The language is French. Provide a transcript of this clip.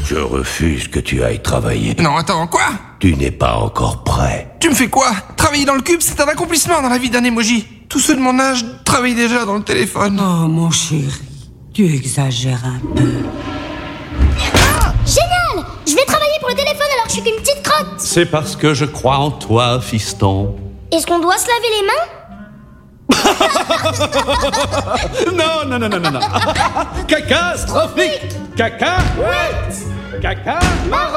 Je refuse que tu ailles travailler. Non, attends, quoi? Tu n'es pas encore prêt. Tu me fais quoi? Travailler dans le cube, c'est un accomplissement dans la vie d'un emoji. Tous ceux de mon âge travaillent déjà dans le téléphone. Oh, mon chéri, tu exagères un peu. Génial! Je vais travailler pour le téléphone alors que je suis qu'une petite crotte. C'est parce que je crois en toi, fiston. Est-ce qu'on doit se laver les mains? Non. Caca, strophique. Caca. Ouais. Caca.